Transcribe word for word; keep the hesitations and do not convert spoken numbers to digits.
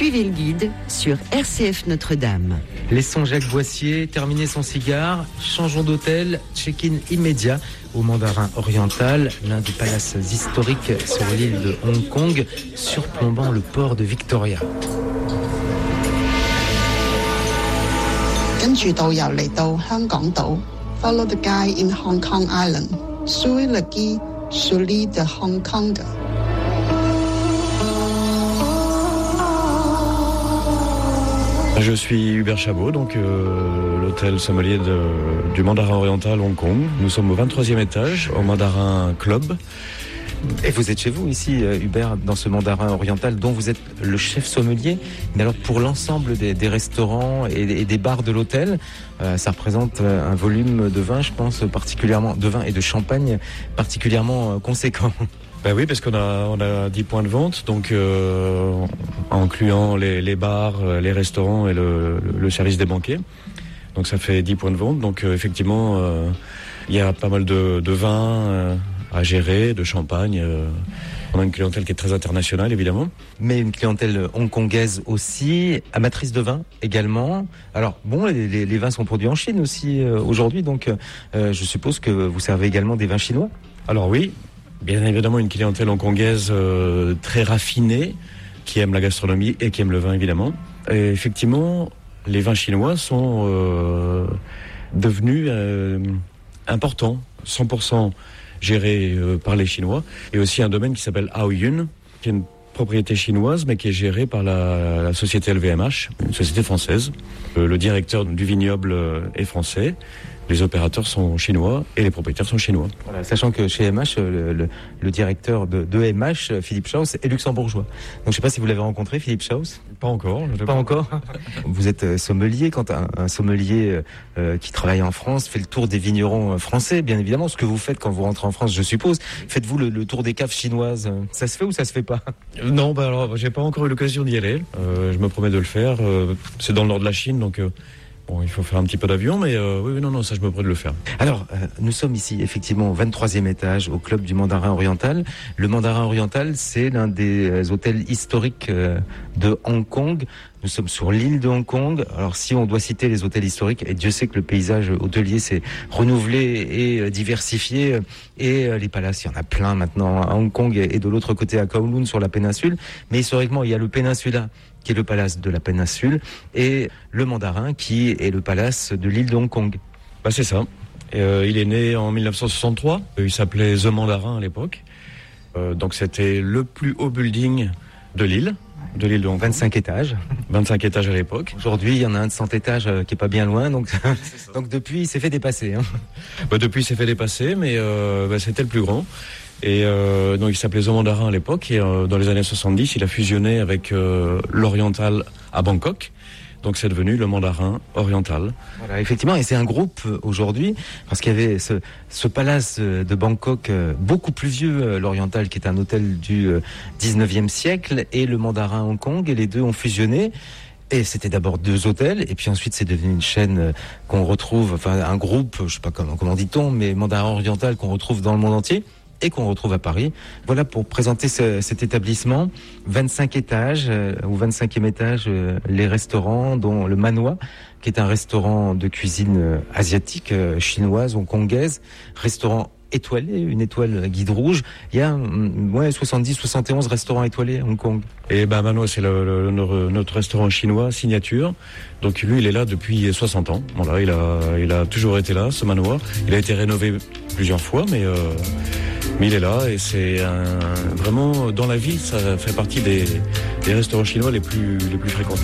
Suivez le guide sur R C F Notre-Dame. Laissons Jacques Boissier terminer son cigare, changeons d'hôtel, check-in immédiat au Mandarin Oriental, l'un des palaces historiques sur l'île de Hong Kong, surplombant le port de Victoria. 跟住導遊嚟到香港島 ，Follow the guide in Hong Kong Island, suivez le guide sur l'île de Hong Kong. Je suis Hubert Chabot, donc euh, l'hôtel sommelier de, du Mandarin Oriental Hong Kong. Nous sommes au vingt-troisième étage, au Mandarin Club. Et vous êtes chez vous ici, Hubert, dans ce Mandarin Oriental dont vous êtes le chef sommelier. Mais alors pour l'ensemble des, des restaurants et, et des bars de l'hôtel, euh, ça représente un volume de vin, je pense, particulièrement de vin et de champagne particulièrement conséquent. Ben oui, parce qu'on a on a dix points de vente, donc euh, incluant les, les bars, les restaurants et le, le service des banquets. Donc ça fait dix points de vente. Donc euh, effectivement, euh, il y a pas mal de, de vins euh, à gérer, de champagne. Euh, on a une clientèle qui est très internationale, évidemment. Mais une clientèle hongkongaise aussi, amatrice de vin également. Alors bon, les, les, les vins sont produits en Chine aussi euh, aujourd'hui, donc euh, je suppose que vous servez également des vins chinois. Alors oui. Bien évidemment, une clientèle hongkongaise euh, très raffinée, qui aime la gastronomie et qui aime le vin, évidemment. Et effectivement, les vins chinois sont euh, devenus euh, importants, cent pour cent gérés euh, par les Chinois. Et aussi un domaine qui s'appelle Aoyun, qui est une propriété chinoise, mais qui est gérée par la, la société L V M H, une société française. Euh, le directeur du vignoble est français. Les opérateurs sont chinois et les propriétaires sont chinois. Voilà, sachant que chez M H, le, le, le directeur de, de M H, Philippe Schaus, est luxembourgeois. Donc je ne sais pas si vous l'avez rencontré, Philippe Schaus. Pas encore. Pas, pas encore. Vous êtes sommelier. Quand un, un sommelier euh, qui travaille en France fait le tour des vignerons français, bien évidemment, ce que vous faites quand vous rentrez en France, je suppose. Faites-vous le, le tour des caves chinoises? Ça se fait ou ça se fait pas? Non, bah alors j'ai pas encore eu l'occasion d'y aller. Euh, je me promets de le faire. Euh, c'est dans le nord de la Chine, donc. Euh, Bon, il faut faire un petit peu d'avion, mais euh, oui, non, non, ça je me promets de le faire. Alors, euh, nous sommes ici effectivement au vingt-troisième étage, au club du Mandarin Oriental. Le Mandarin Oriental, c'est l'un des hôtels historiques euh, de Hong Kong. Nous sommes sur l'île de Hong Kong. Alors, si on doit citer les hôtels historiques, et Dieu sait que le paysage hôtelier s'est renouvelé et diversifié, et les palaces, il y en a plein maintenant à Hong Kong et de l'autre côté à Kowloon sur la péninsule. Mais historiquement, il y a le Peninsula, qui est le palace de la péninsule, et le Mandarin, qui est le palace de l'île de Hong Kong. Bah, c'est ça. Euh, il est né en dix-neuf cent soixante-trois. Il s'appelait The Mandarin à l'époque. Euh, donc, c'était le plus haut building de l'île. De l'île de Hong Kong. vingt-cinq étages. vingt-cinq étages à l'époque. Aujourd'hui, il y en a un de cent étages euh, qui est pas bien loin, donc donc depuis, il s'est fait dépasser. Hein. Bah, depuis, il s'est fait dépasser, mais euh, bah, c'était le plus grand. Et euh, donc, il s'appelait The Mandarin à l'époque. Et euh, dans les années soixante-dix, il a fusionné avec euh, l'Oriental à Bangkok. Donc c'est devenu le Mandarin Oriental. Voilà, effectivement, et c'est un groupe aujourd'hui, parce qu'il y avait ce, ce palace de Bangkok beaucoup plus vieux, l'Oriental, qui est un hôtel du dix-neuvième siècle, et le Mandarin Hong Kong, et les deux ont fusionné. Et c'était d'abord deux hôtels, et puis ensuite c'est devenu une chaîne qu'on retrouve, enfin un groupe, je sais pas comment, comment dit-on, mais Mandarin Oriental qu'on retrouve dans le monde entier. Et qu'on retrouve à Paris. Voilà pour présenter ce, cet établissement. vingt-cinq étages, euh, au vingt-cinquième étage, euh, les restaurants, dont le Manwa, qui est un restaurant de cuisine euh, asiatique, euh, chinoise, hongkongaise, restaurant étoilé, une étoile guide rouge. Il y a ouais, soixante-dix, soixante et onze restaurants étoilés à Hong Kong. Et ben Manwa, c'est le, le, notre, notre restaurant chinois signature. Donc lui, il est là depuis soixante ans. Voilà, il a, il a toujours été là, ce Manwa. Il a été rénové plusieurs fois, mais... Euh, Mais il est là et c'est un, vraiment dans la ville, ça fait partie des, des restaurants chinois les plus, les plus fréquentés.